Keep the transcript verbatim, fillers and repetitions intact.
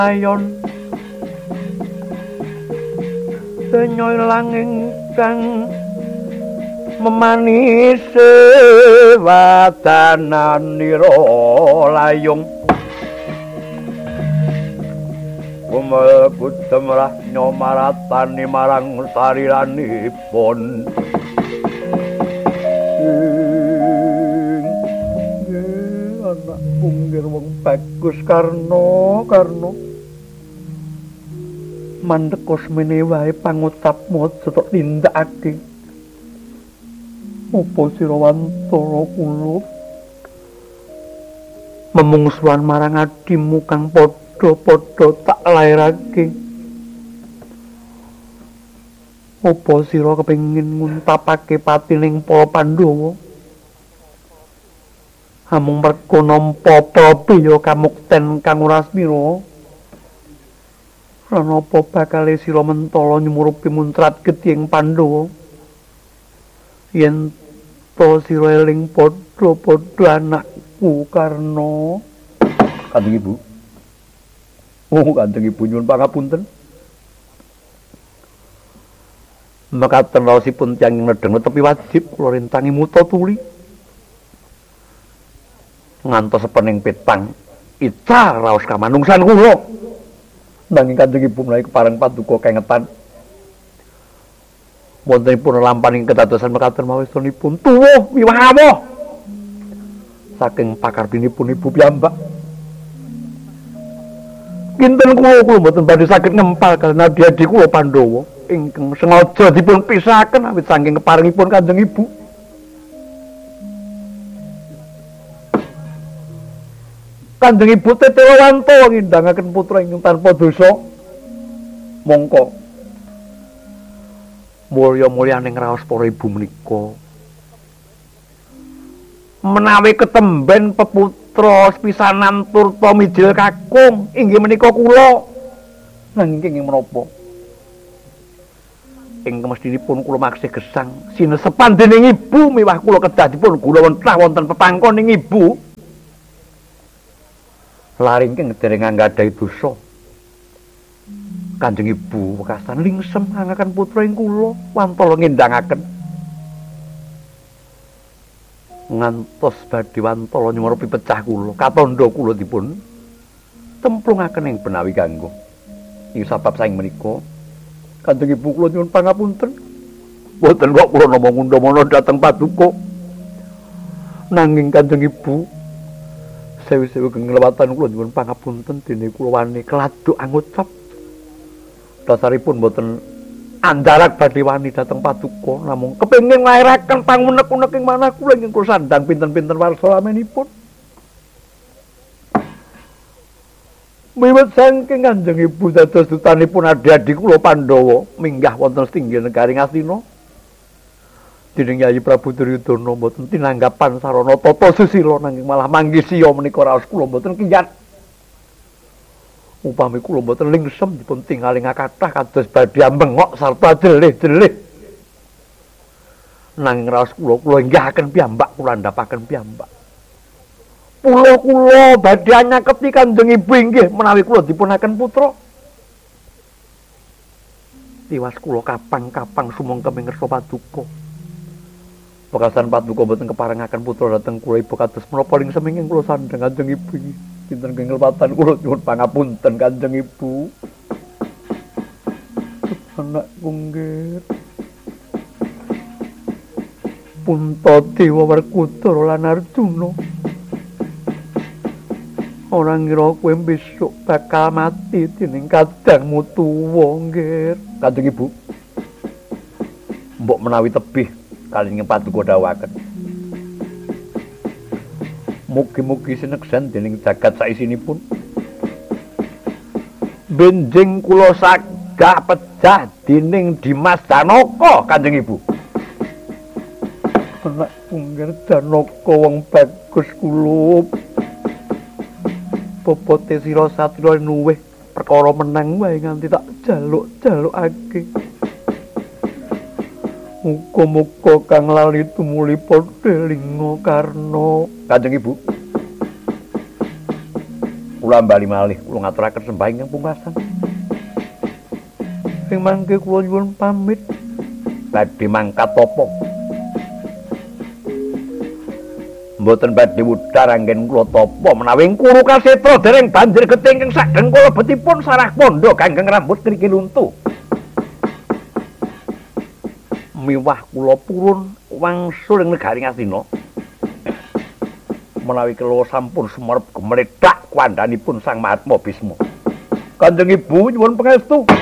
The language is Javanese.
ayon senyoy langing kang memanis wadananira layung kumel kutemrah nyomaratani marang sariranipun anak punggir wong bagus Karna Karna mandhekos mene wae pangucapmu aja tok tindakake apa sira Wantara kula memungsuhan marang adimu kang padha-padha tak lairake apa sira kepengin nguntapake patining para Pandhawa amung merga nampa Prabeya kamukten kang ora smira Ranapa bakale sira mentala nyumurupi muntrat gedhing Pandhawa yen to sira eling padha-padha anakku Karna Kanjeng Ibu. Oh Kanjeng Ibu nyuwun pangapunten. Mekaten raosipun tiyang nedheng tepi wajib kula rintangi muta tuli. Ngantos sepening petang ica raos kamanungsan kula. Nanging Kanjeng Ibu menawi kepareng paduka kengetan. Wontenipun lampaning kedadosan mekaten mawestunipun tuwuh wiwah saking pakarbinipun Ibu piyambak. Kinten kula kula mboten badhe saged ngempal kaliyan adi-adi kula Pandhawa ingkang sengaja dipun pisahaken awit saking keparengipun Kanjeng Ibu. Kanjeng Ibu Tetelawanto ngindangaken putra ingkang tanpa dosa mongko mulya-mulyaning raos para ibu menika menawi ketemben peputra sepisanan turta mijil kakung inggih menika kula nanging menapa ing kemestinipun kula maksih gesang sinesepan dening ibu miwah kula kedah dipun gula wonten wonten pepangkoning ibu laringking dereng anggadhahi dosa Kanjeng Ibu wekasan lingsem angaken putra ing kula wantala ngendangaken ngantos badhe wantala nyumurupi pecah kula katandha kula dipun templungaken ing benawi kanggo ing sabab saing menika Kanjeng Ibu kula nyuwun pangapunten boten kok kula namung ngundhamana dhateng paduka nanging Kanjeng Ibu sewu-sewu kenglewatan kula nyuwun pangapunten dene kula wani keladuk angucap dasaripun boten andarak badhe wani dhateng paduka namung kepengin nglairaken pangunek-unek ing manah kula ingkang kula sandhang pinten-pinten warsa lamenipun miwit saking Kanjeng Ibu dados dutanipun adi-adi kula Pandhawa minggah wonten setinggil negari Ngastina dening Yayi Prabu Duryudana mboten tinanggapan sarana tata susila nanging malah manggisiya menika raos kula mboten kiyat upami kula mboten lingsem dipun tinggaling kathah kados badhe ambengok sarta jelih-jelih nanging raos kula kula inggahaken piyambak kula andhapaken piyambak kula kula badhe nyaketi Kanjeng Ibu inggih menawi kula dipunaken putra tiwas kula kapang-kapang sumangga mingersa paduka Pekasan paduka boten keparengaken putra dhateng kula ibu kados menapa ing seminging kula sandhang Kanjeng Ibu iki. Dinten kenglepatan kula nyuwun pangapunten Kanjeng Ibu. Anakku nggih. Puntadewa Werkudara lan Arjuna. Ora ngira kowe besok bakal mati dening kadangmu tuwa nggih. Kanjeng Ibu. Mbok menawi tebih kalih paduka dawuhaken. Mugi-mugi sineksan dening jagat saisinipun. Benjing kula sagah pejah dening Dimas Janaka, Kanjeng Ibu. Anak punggir Janaka wong bagus kula. Popote sira satria nuwih perkara menang wae nganti tak jaluk-jalukake. Muga-muga kang lali tumuli padha linga karna. Kanjeng Ibu. Kula kula bali malih kula ngaturaken sembah ingkang pungkasan. Ing mangke kula nyuwun pamit badhe mangkat tapa. Mboten badhe wudhar anggen kula tapa menawi kuru kasetra dereng banjir getih ingkang sageng kula betipun sarah pondo kanggeng rambut ngriki luntu. Miwah kula purun wangsul ing negari Ngastina. Menawi kula sampun sumerep gemledak kandhanipun Sang Mahatma Bisma. Kanjeng Ibu nyuwun pangestu.